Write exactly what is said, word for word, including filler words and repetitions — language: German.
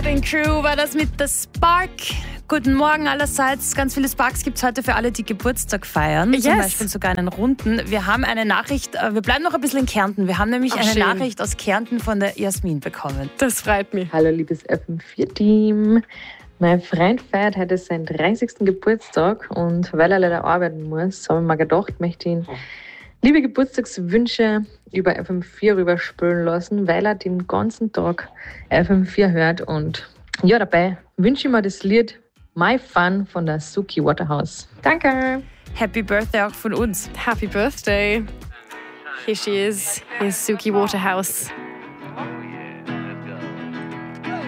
Mobbing Crew war das mit der Spark. Guten Morgen allerseits. Ganz viele Sparks gibt es heute für alle, die Geburtstag feiern. Yes. Zum Beispiel sogar einen runden. Wir haben eine Nachricht, wir bleiben noch ein bisschen in Kärnten. Wir haben nämlich Ach, eine schön. Nachricht aus Kärnten von der Jasmin bekommen. Das freut mich. Hallo liebes F M vier Team. Mein Freund feiert heute seinen dreißigsten Geburtstag und weil er leider arbeiten muss, habe ich mir gedacht, möchte ich ihn liebe Geburtstagswünsche über F M vier rüberspülen lassen, weil er den ganzen Tag F M vier hört. Und ja, dabei wünsche ich mir das Lied My Fun von der Suki Waterhouse. Danke! Happy Birthday auch von uns. Happy Birthday. Here she is. Here's Suki Waterhouse.